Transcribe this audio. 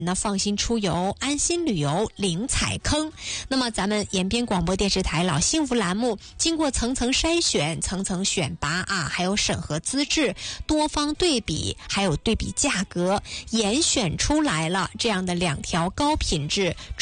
那放心出游，安心旅游，零踩坑。那么咱们延边广播电视台老幸福栏目经过层层筛选、层层选拔啊，还有审核资质、多方对比，还有对比价格，严选出来了这样的2条高品质